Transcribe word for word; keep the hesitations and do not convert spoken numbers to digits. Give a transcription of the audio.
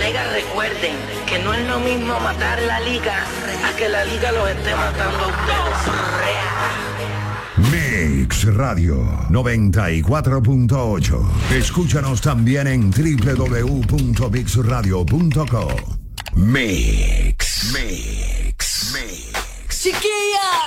Oiga, recuerden que no es lo mismo matar la liga a que la liga los esté matando a ustedes. Mix Radio noventa y cuatro punto ocho. Escúchanos también en doble u doble u doble u punto mix radio punto com. Mix. Mix. Mix. Chiquilla.